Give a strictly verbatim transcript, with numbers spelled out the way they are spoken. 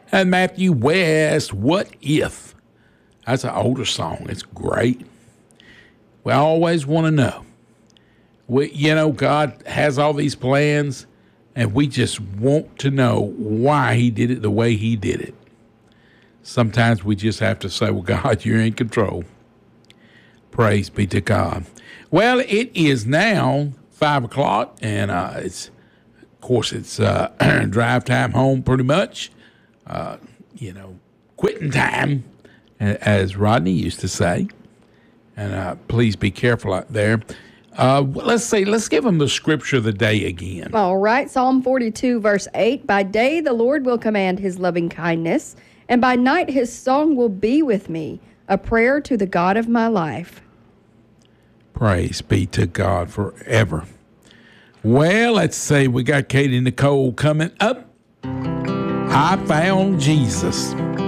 And Matthew West, What If? That's an older song. It's great. We always want to know. We, you know, God has all these plans, and we just want to know why he did it the way he did it. Sometimes we just have to say, well, God, you're in control. Praise be to God. Well, it is now five o'clock, and uh, it's, of course, it's uh, drive time home pretty much. Uh, you know, quitting time, as Rodney used to say. And uh, please be careful out there. Uh, let's say, let's give them the scripture of the day again. All right, Psalm forty-two, verse eight. By day the Lord will command his loving kindness, and by night his song will be with me, a prayer to the God of my life. Praise be to God forever. Well, let's say we got Katie Nicole coming up. I Found Jesus.